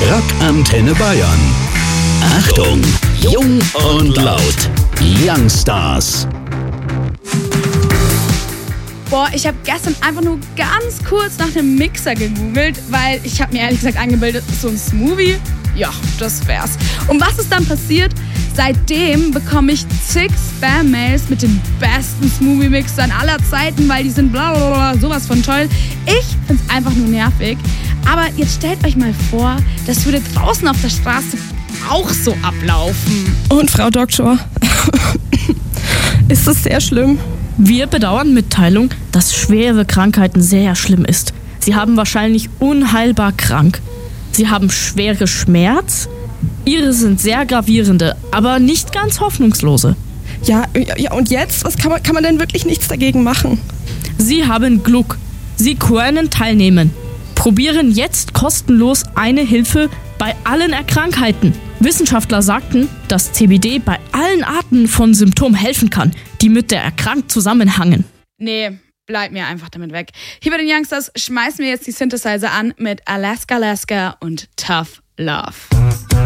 Rock Antenne Bayern. Achtung, jung und laut. Youngstars. Boah, ich habe gestern einfach nur ganz kurz nach einem Mixer gegoogelt, weil ich habe mir ehrlich gesagt eingebildet, so ein Smoothie, ja, das wär's. Und was ist dann passiert? Seitdem bekomme ich zig Spam-Mails mit den besten Smoothie-Mixern aller Zeiten, weil die sind blablabla, sowas von toll. Ich find's einfach nur nervig. Aber jetzt stellt euch mal vor, das würde draußen auf der Straße auch so ablaufen. Und Frau Doktor, ist das sehr schlimm? Wir bedauern Mitteilung, dass schwere Krankheiten sehr schlimm ist. Sie haben wahrscheinlich unheilbar krank. Sie haben schwere Schmerz. Ihre sind sehr gravierende, aber nicht ganz hoffnungslose. Ja, und jetzt? Was kann man denn wirklich nichts dagegen machen? Sie haben Glück. Sie können teilnehmen. Probieren jetzt kostenlos eine Hilfe bei allen Krankheiten. Wissenschaftler sagten, dass CBD bei allen Arten von Symptomen helfen kann, die mit der Erkrankung zusammenhängen. Nee, bleib mir einfach damit weg. Hier bei den Youngstars schmeißen wir jetzt die Synthesizer an mit Alaska und Tough Love.